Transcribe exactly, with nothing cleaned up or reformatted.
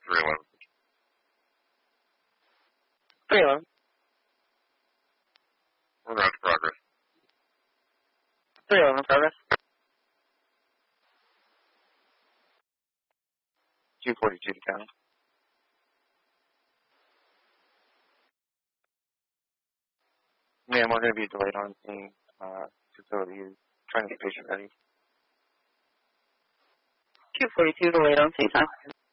three eleven. three eleven. We're on to progress. three eleven, progress. two forty-two to county. Ma'am, we're going to be delayed on seeing uh, facility. Trying to get patient ready. two forty-two delayed on scene time.